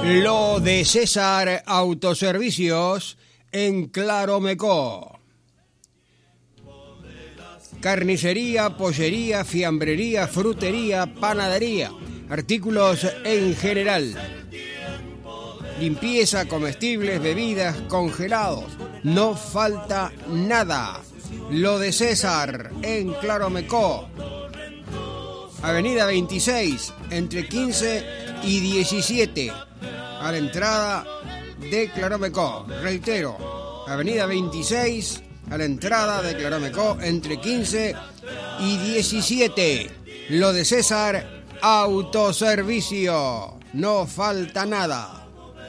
Lo de César Autoservicios en Claromecó. Carnicería, pollería, fiambrería, frutería, panadería, artículos en general. Limpieza, comestibles, bebidas, congelados. No falta nada. Lo de César en Claromecó. Avenida 26, entre 15 y 17, a la entrada de Claromecó. Reitero, Avenida 26, a la entrada de Claromecó, entre 15 y 17. Lo de César Autoservicio. No falta nada.